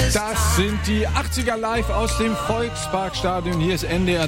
Das sind die 80er live aus dem Volksparkstadion. Hier ist NDR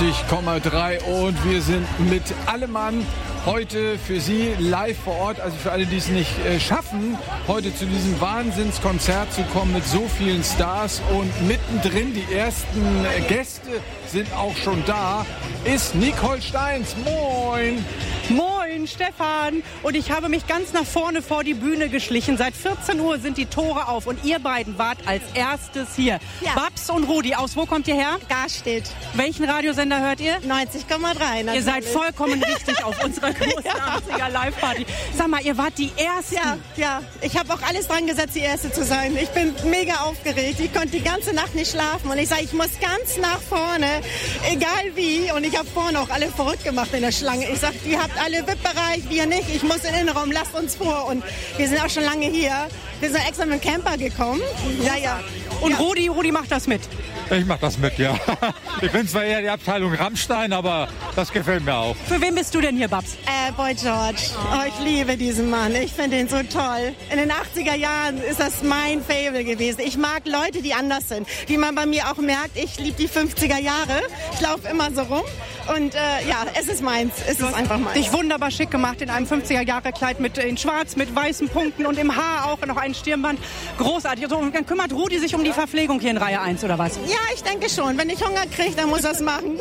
90,3 und wir sind mit Allemann heute für Sie live vor Ort. Also für alle, die es nicht schaffen, heute zu diesem Wahnsinnskonzert zu kommen mit so vielen Stars. Und mittendrin, die ersten Gäste sind auch schon da, ist Nicole Steins. Moin! Moin, Stefan. Und ich habe mich ganz nach vorne vor die Bühne geschlichen. Seit 14 Uhr sind die Tore auf und ihr beiden wart als erstes hier. Ja. Babs und Rudi, aus wo kommt ihr her? Garstedt. Welchen Radiosender hört ihr? 90,3. Ihr seid vollkommen richtig auf unserer großen 80er Live-Party. Sag mal, ihr wart die Ersten. Ja. Ich habe auch alles dran gesetzt, die Erste zu sein. Ich bin mega aufgeregt. Ich konnte die ganze Nacht nicht schlafen. Und ich sage, ich muss ganz nach vorne, egal wie. Und ich habe vorne auch alle verrückt gemacht in der Schlange. Ich sage, ihr habt alle VIP-Bereich, wir nicht. Ich muss in den Innenraum, lasst uns vor. Und wir sind auch schon lange hier. Wir sind extra mit dem Camper gekommen. Ja. Und ja. Rudi macht das mit. Ich mach das mit, ja. Ich bin zwar eher die Abteilung Rammstein, aber das gefällt mir auch. Für wen bist du denn hier, Babs? Boy George. Oh, ich liebe diesen Mann. Ich finde ihn so toll. In den 80er Jahren ist das mein Faible gewesen. Ich mag Leute, die anders sind. Wie man bei mir auch merkt, ich liebe die 50er Jahre. Ich laufe immer so rum. Und es ist meins. Es ist einfach meins. Dich wunderbar schick gemacht in einem 50er-Jahre-Kleid in schwarz, mit weißen Punkten und im Haar auch noch ein Stirnband. Großartig. So, und dann kümmert Rudi sich um die Verpflegung hier in Reihe 1 oder was? Ja, ich denke schon. Wenn ich Hunger kriege, dann muss das machen.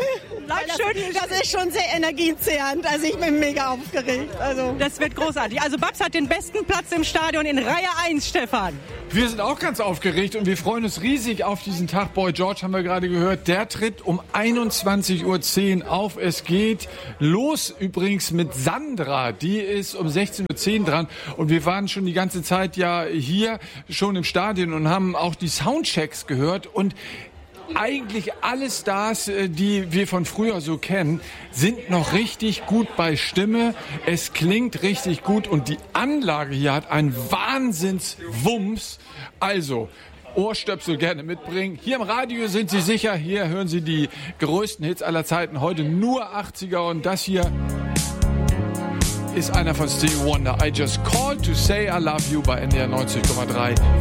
Das ist schon sehr energiezehrend. Also ich bin mega aufgeregt. Also. Das wird großartig. Also Babs hat den besten Platz im Stadion in Reihe 1, Stefan. Wir sind auch ganz aufgeregt und wir freuen uns riesig auf diesen Tag. Boy George haben wir gerade gehört. Der tritt um 21.10 Uhr auf. Es geht los übrigens mit Sandra. Die ist um 16.10 Uhr dran. Und wir waren schon die ganze Zeit ja hier schon im Stadion und haben auch die Soundchecks gehört. Und eigentlich alle Stars, die wir von früher so kennen, sind noch richtig gut bei Stimme. Es klingt richtig gut und die Anlage hier hat einen Wahnsinnswumms. Also, Ohrstöpsel gerne mitbringen. Hier im Radio sind Sie sicher, hier hören Sie die größten Hits aller Zeiten. Heute nur 80er und das hier ist einer von Stevie Wonder. I Just Called to Say I Love You bei NDR 90,3.